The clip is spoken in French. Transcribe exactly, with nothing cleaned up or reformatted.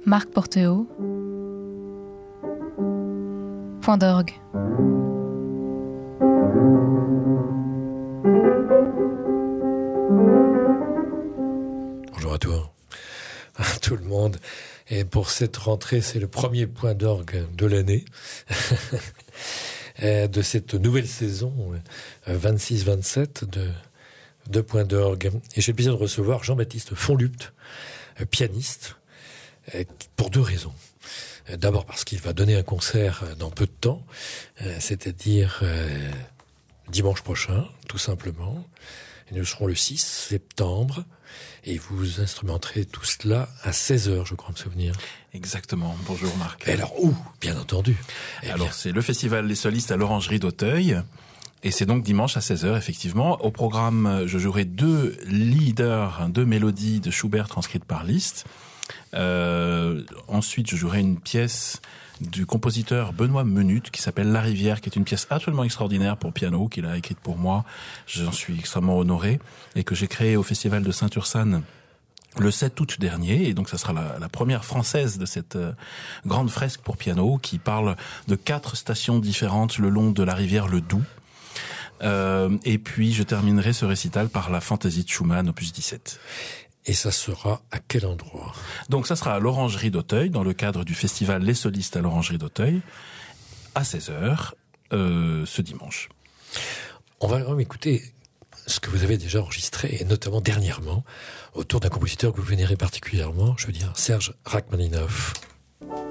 Marc Porteau. Point d'orgue. Bonjour à toi, à tout le monde. Et pour cette rentrée, c'est le premier point d'orgue de l'année, de cette nouvelle saison vingt-six vingt-sept de, de Point d'orgue. Et j'ai le plaisir de recevoir Jean-Baptiste Fonlupt, pianiste, pour deux raisons. D'abord parce qu'il va donner un concert dans peu de temps, c'est-à-dire dimanche prochain, tout simplement. Et nous serons le six septembre. Et vous instrumenterez tout cela à seize heures, je crois me souvenir. Exactement. Bonjour Marc. Et alors où, bien entendu. Eh alors bien. C'est le festival Les Solistes à l'Orangerie d'Auteuil. Et c'est donc dimanche à seize heures, effectivement. Au programme, je jouerai deux leaders, deux mélodies de Schubert transcrites par Liszt. Euh, ensuite, je jouerai une pièce du compositeur Benoît Menut qui s'appelle La Rivière, qui est une pièce absolument extraordinaire pour piano qu'il a écrite pour moi. J'en suis extrêmement honoré et que j'ai créée au festival de Saint-Ursanne le sept août dernier. Et donc ça sera la, la première française de cette euh, grande fresque pour piano qui parle de quatre stations différentes le long de la rivière le Doubs. Euh, et puis je terminerai ce récital par la Fantaisie de Schumann, opus dix-sept. Et ça sera à quel endroit ? Donc ça sera à l'Orangerie d'Auteuil, dans le cadre du festival Les Solistes à l'Orangerie d'Auteuil, à seize heures, euh, ce dimanche. On va vraiment écouter ce que vous avez déjà enregistré, et notamment dernièrement, autour d'un compositeur que vous vénérez particulièrement, je veux dire Serge Rachmaninov.